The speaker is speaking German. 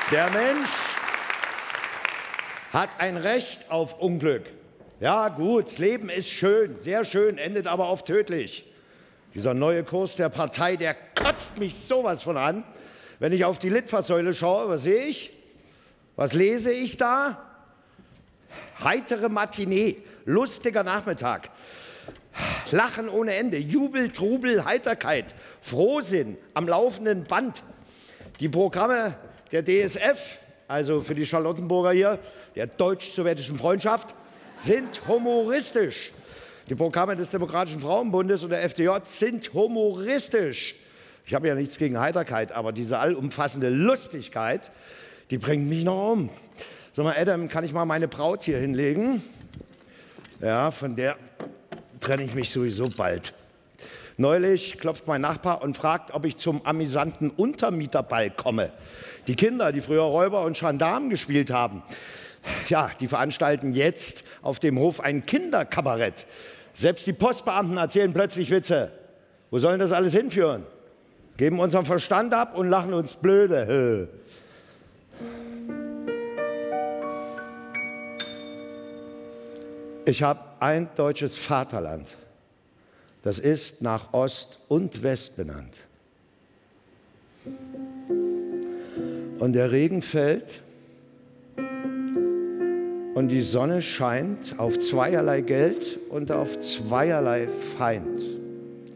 Der Mensch hat ein Recht auf Unglück. Ja gut, das Leben ist schön, sehr schön, endet aber oft tödlich. Dieser neue Kurs der Partei, der kotzt mich sowas von an. Wenn ich auf die Litfaßsäule schaue, was sehe ich? Was lese ich da? Heitere Matinee, lustiger Nachmittag. Lachen ohne Ende, Jubel, Trubel, Heiterkeit, Frohsinn am laufenden Band. Die Programme der DSF, also für die Charlottenburger hier, der deutsch-sowjetischen Freundschaft, sind humoristisch. Die Programme des Demokratischen Frauenbundes und der FDJ sind humoristisch. Ich habe ja nichts gegen Heiterkeit, aber diese allumfassende Lustigkeit, die bringt mich noch um. Sag mal, Adam, kann ich mal meine Braut hier hinlegen? Ja, von der trenne ich mich sowieso bald. Neulich klopft mein Nachbar und fragt, ob ich zum amüsanten Untermieterball komme. Die Kinder, die früher Räuber und Gendarmen gespielt haben, ja, die veranstalten jetzt auf dem Hof ein Kinderkabarett. Selbst die Postbeamten erzählen plötzlich Witze. Wo soll das alles hinführen? Geben unseren Verstand ab und lachen uns blöde. Ich habe ein deutsches Vaterland. Das ist nach Ost und West benannt. Und der Regen fällt und die Sonne scheint auf zweierlei Geld und auf zweierlei Feind.